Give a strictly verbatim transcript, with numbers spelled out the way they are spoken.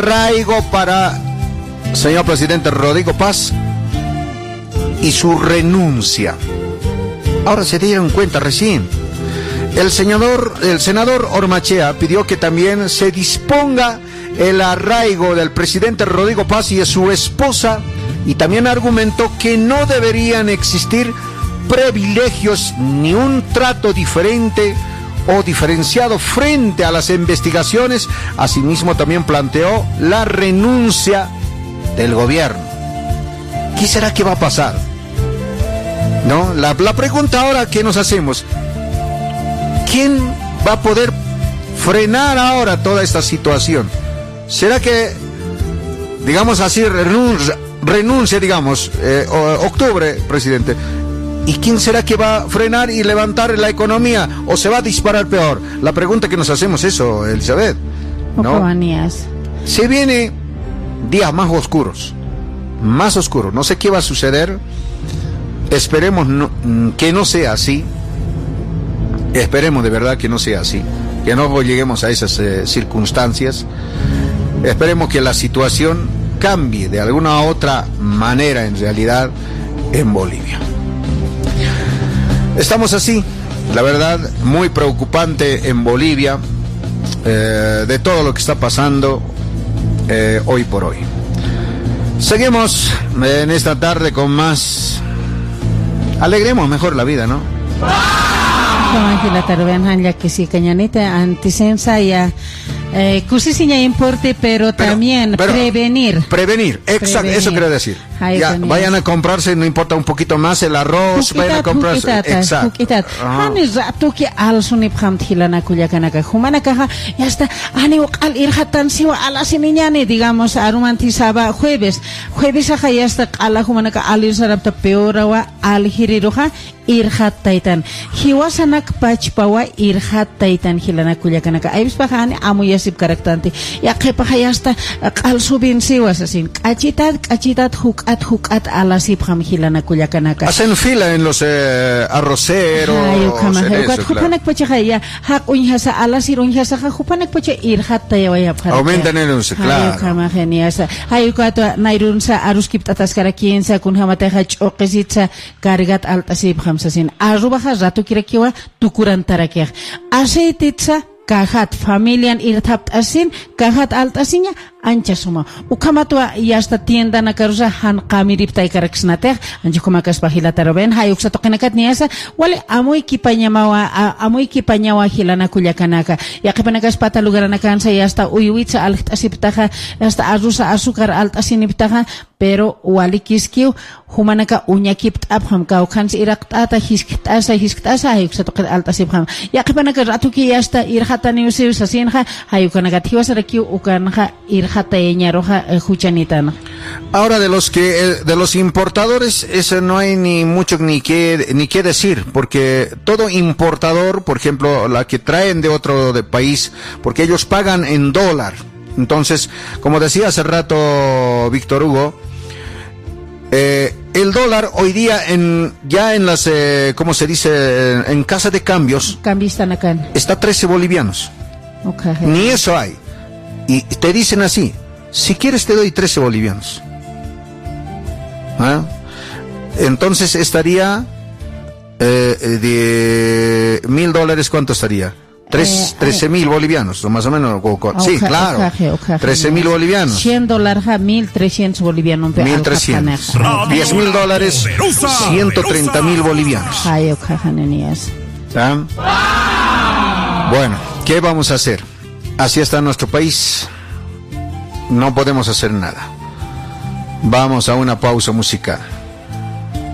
arraigo para señor presidente Rodrigo Paz y su renuncia. Ahora se dieron cuenta recién. El senador, el senador Ormachea pidió que también se disponga el arraigo del presidente Rodrigo Paz y de su esposa, y también argumentó que no deberían existir privilegios ni un trato diferente o diferenciado frente a las investigaciones. Asimismo también planteó la renuncia del gobierno. ¿Qué será que va a pasar? ¿No? La, la pregunta ahora que nos hacemos: ¿quién va a poder frenar ahora toda esta situación? ¿Será que, digamos así, renuncia, renuncia digamos, eh, octubre, presidente? ¿Y quién será que va a frenar y levantar la economía? ¿O se va a disparar peor? La pregunta que nos hacemos es eso, Elizabeth, ¿no? Se vienen días más oscuros, más oscuros. No sé qué va a suceder. Esperemos no, que no sea así. Esperemos de verdad que no sea así, que no lleguemos a esas eh, circunstancias. Esperemos que la situación cambie de alguna otra manera en realidad en Bolivia. Estamos así, la verdad, muy preocupante en Bolivia, eh, de todo lo que está pasando eh, hoy por hoy. Seguimos en esta tarde con más. Alegremos mejor la vida, ¿no? Eh, Cusisiña importe, pero, pero también pero, prevenir. Prevenir, exacto, prevenir. Eso quiero decir. Ay, ya, vayan a comprarse, no importa un poquito más el arroz, hukitat, vayan a comprarse. Hukitat, exacto. Hukitat. Hani rato que al sunip hamthilana kuyakanaka humanaka ya está ani al irhatan siwa ala siniñani, digamos arumantisaba jueves. Jueves aja ya está ala humanaka al irarapta peorawa al hiriruja irhat taitan. Hiwasanak pachpawa irhat taitan hilana kuyakanaka. Aibis bahani amu yasip karaktanti. Ya kepa ya está al subin siwa sasin. Kachitat kachitat huk at hukat ala sipjam hilana kuyakanaka. Hacen fila en los eh, arroceros. Ay, kama hukat hupanak pacha ya hak unhasa ala sir unhasa hupanak pacha irhat tayawaya para. Aumentan el uso, claro. Ay, kama geniasa. Ay, ukato nairunsa aruskip tatascara kiensa kun hamata hach oqisitsa karigat alta sipjam sasin. Arubaha ratu kirakiwa tukuran tarakeh. Aceititsa kahat familian irtapt asin kahat alt asinya ancha suma ukamatwa yasta tienda na karusa han qamirip tay karaksnateh anji kumakas bahila taroben hayuk sa tokenakat niasa wale amoy kipanyamawa amoy kipanyawa hilana kulyakanaka yakipanakas pata lugarana kansa yasta uyuitsa alt asiptaha yasta arusa azúcar alt asiniptaha pero wali kiskiu humanaka unyakipt abham kaukans iraktata hiskitasa hiskitasa hayuk sa toket alt asipham yakipanakas ratuki yasta irhatani usiu sasinha hayukanakat hiwasarakiu ukanha irha. Ahora de los que eh, de los importadores eso no hay ni mucho ni que ni qué decir, porque todo importador, por ejemplo, la que traen de otro de país, porque ellos pagan en dólar. Entonces, como decía hace rato Víctor Hugo, eh, el dólar hoy día en ya en las eh, ¿cómo se dice? En, en casa de cambios está trece bolivianos. Okay. Ni eso hay. Y te dicen así: si quieres te doy trece bolivianos. ¿Ah? Entonces estaría eh, de mil dólares, ¿cuánto estaría? Tres, trece mil bolivianos, o más o menos. O, o, sí, okay, claro. Okay, okay, trece mil bolivianos. cien dólares, mil trescientos bolivianos. Mil trescientos. Diez mil dólares, ciento treinta mil bolivianos. ¿Ah? Bueno, ¿qué vamos a hacer? Así está nuestro país. No podemos hacer nada. Vamos a una pausa musical.